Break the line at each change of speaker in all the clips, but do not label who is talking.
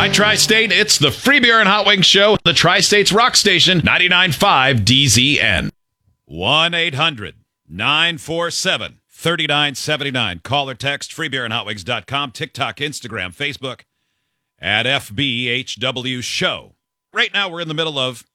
Hi, Tri-State. It's the Free Beer and Hot Wings Show, the Tri-State's rock station, 99.5 DZN. 1-800-947-3979. Call or text freebeerandhotwings.com, TikTok, Instagram, Facebook, at FBHW Show. Right now, we're in the middle of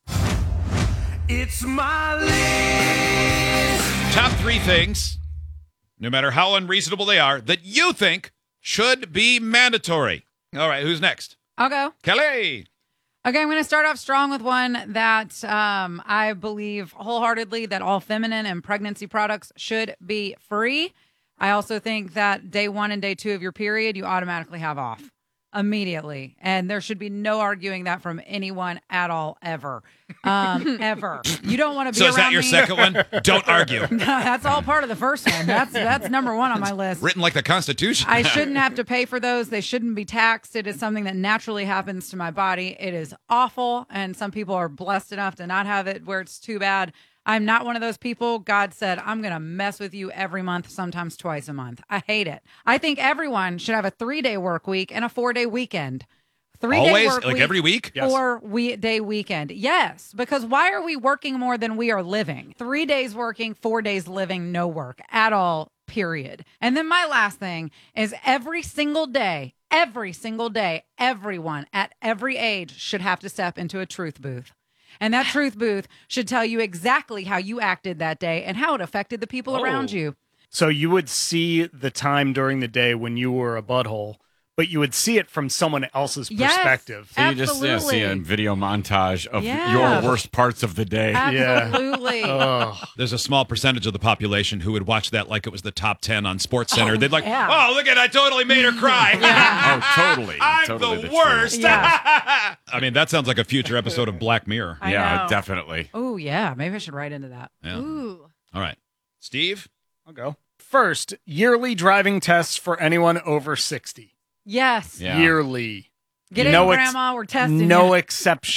It's my list.
top 3 things, no matter how unreasonable they are, that you think should be mandatory. All right, who's next?
I'll go.
Kelly.
Okay, I'm going to start off strong with one that I believe wholeheartedly that all feminine and pregnancy products should be free. I also think that day 1 and day 2 of your period, you automatically have off immediately. And there should be no arguing that from anyone at all, ever. Ever. You don't want to be
So
around
is that your
me.
second one? Don't argue.
No, that's all part of the first one. That's number 1 on my list.
Written like the Constitution.
I shouldn't have to pay for those. They shouldn't be taxed. It is something that naturally happens to my body. It is awful, and some people are blessed enough to not have it where it's too bad. I'm not one of those people. God said, I'm going to mess with you every month, sometimes twice a month. I hate it. I think everyone should have a 3-day work week and a 4-day weekend. 3-day
Always?
work
Like
week,
every week?
Yes.
4-day weekend. Yes, because why are we working more than we are living? 3 days working, 4 days living, no work at all, period. And then my last thing is every single day, everyone at every age should have to step into a truth booth. And that truth booth should tell you exactly how you acted that day and how it affected the people around you.
So you would see the time during the day when you were a butthole, but you would see it from someone else's
Yes.
perspective.
So you just see a
Absolutely.
video montage of
Yeah.
your worst parts of the day.
Absolutely.
Ugh.
There's a small percentage of the population who would watch that like it was the top 10 on Sports Center. They'd like,
yeah.
oh, look at I totally made her cry.
Oh, totally.
I'm
Totally
the
truth.
worst.
Yeah.
I mean, that sounds like a future episode of Black Mirror.
I
Yeah,
know.
definitely.
Oh, yeah. Maybe I should write into that.
Yeah.
Ooh.
All right. Steve?
I'll go. First, yearly driving tests for anyone over 60.
Yes.
Yeah.
Yearly.
Get in,
No
Grandma. We're testing
No
you.
exception.